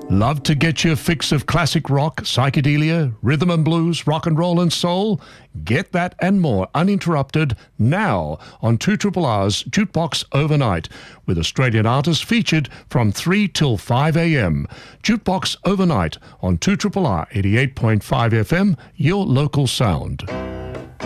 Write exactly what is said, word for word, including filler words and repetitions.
Love to get your fix of classic rock, psychedelia, rhythm and blues, rock and roll and soul? Get that and more uninterrupted now on two R R R's Jukebox Overnight, with Australian artists featured from three till five a m. Jukebox Overnight on two R R R eighty-eight point five F M, your local sound.